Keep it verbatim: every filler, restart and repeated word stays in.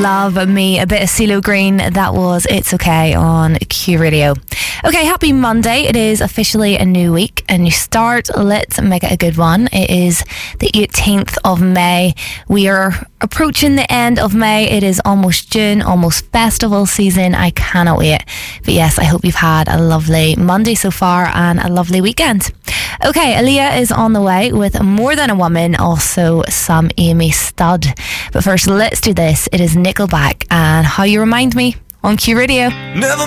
Love me a bit of CeeLo Green. That was It's Okay on Q Radio. Okay, happy Monday. It is officially a new week, a new start. Let's make it a good one. It is the eighteenth of May. We are approaching the end of May. It is almost June, almost festival season. I cannot wait. But yes, I hope you've had a lovely Monday so far and a lovely weekend. Okay, Aaliyah is on the way with More Than a Woman, also some Amy Studd. But first, let's do this. It is Nickelback and How You Remind Me on Q Radio. Never